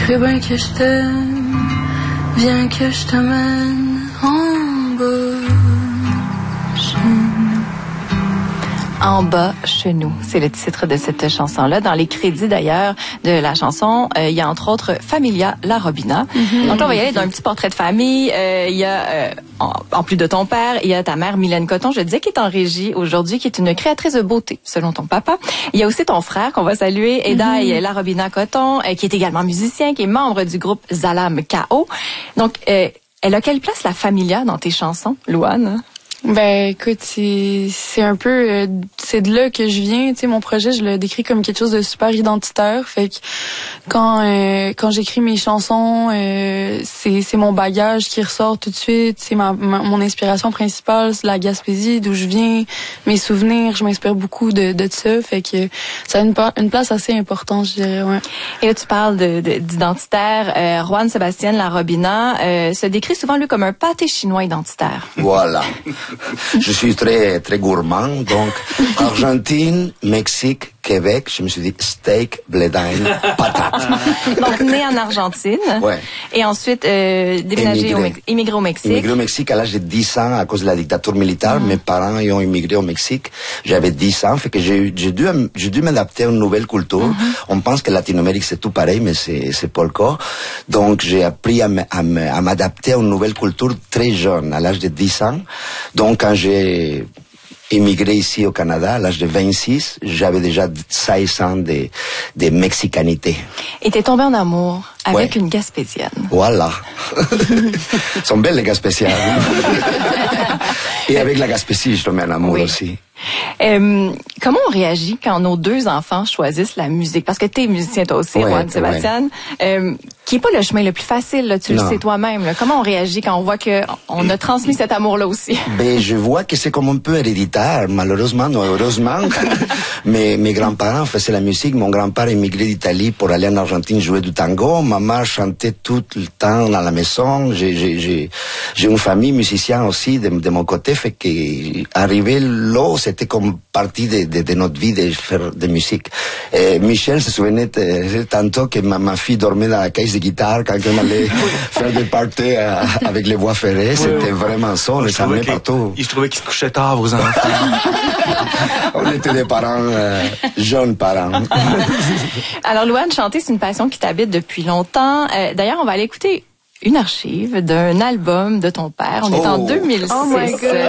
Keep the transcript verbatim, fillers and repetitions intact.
sais bien que je t'aime, viens que je t'amène en bas chez nous. En bas chez nous, c'est le titre de cette chanson-là. Dans les crédits d'ailleurs de la chanson, euh, il y a entre autres Familia La Robina. Mm-hmm. Donc là, on va y aller dans un petit portrait de famille. Euh, il y a, euh, en, en plus de ton père, il y a ta mère Mylène Coton, je disais, qui est en régie aujourd'hui, qui est une créatrice de beauté, selon ton papa. Il y a aussi ton frère qu'on va saluer, Edaï mm-hmm. La Robina Coton, euh, qui est également musicien, qui est membre du groupe Zalam K O. Donc, euh, elle a quelle place la Familia dans tes chansons, Louane? Ben écoute, c'est c'est un peu euh, c'est de là que je viens, tu sais, mon projet je le décris comme quelque chose de super identitaire, fait que quand euh, quand j'écris mes chansons, euh, c'est c'est mon bagage qui ressort tout de suite, c'est ma, ma mon inspiration principale, c'est la Gaspésie d'où je viens, mes souvenirs, je m'inspire beaucoup de de ça, fait que ça a une une place assez importante, je dirais, ouais. Et là tu parles de, de d'identitaire, euh, Juan Sébastien La Robina euh, se décrit souvent lui comme un pâté chinois identitaire. Voilà. Je suis très très gourmand, donc Argentine, Mexique, Québec, je me suis dit steak, blédine, patate. Donc né en Argentine. Ouais. Et ensuite euh, déménagé au Mexique, immigré au Mexique. Immigré au Mexique à l'âge de dix ans à cause de la dictature militaire. Mm. Mes parents ont immigré au Mexique. J'avais dix ans, fait que j'ai j'ai dû j'ai dû m'adapter à une nouvelle culture. Mm-hmm. On pense que Latino-Amérique c'est tout pareil, mais c'est c'est pas le cas. Donc j'ai appris à à m'adapter à une nouvelle culture très jeune, à l'âge de dix ans. Donc quand j'ai immigré ici au Canada à l'âge de vingt-six, j'avais déjà seize ans de, de mexicanité. Et t'es tombé en amour avec ouais. une Gaspésienne. Voilà. Sont belles les Gaspésiennes. Et avec la Gaspésie, je tombe en amour oui. aussi. Euh, comment on réagit quand nos deux enfants choisissent la musique? Parce que t'es musicien toi aussi, ouais, Juan Sébastien, ouais. euh, qui est pas le chemin le plus facile, là, tu non. le sais toi-même. Là. Comment on réagit quand on voit que on a transmis cet amour-là aussi? Ben, je vois que c'est comme un peu héréditaire, malheureusement ou heureusement. Mais mes grands-parents faisaient la musique. Mon grand-père émigré d'Italie pour aller en Argentine jouer du tango. Ma mère chantait tout le temps dans la maison. J'ai j'ai j'ai j'ai une famille musicienne aussi de, de mon côté, fait que arriver là, c'était comme partie de, de, de notre vie de faire de musique. Et Michel se souvenait euh, tantôt que ma, ma fille dormait dans la caisse de guitare quand on allait faire des parties euh, avec les voies ferrées. Oui, c'était oui. vraiment ça, on les amenait partout. Je trouvais qu'ils se couchaient tard, vos enfants. On était des parents, euh, jeunes parents. Alors, Louane, chanter, c'est une passion qui t'habite depuis longtemps. Euh, d'ailleurs, on va aller écouter une archive d'un album de ton père. On oh. est en deux mille six. Oh my God.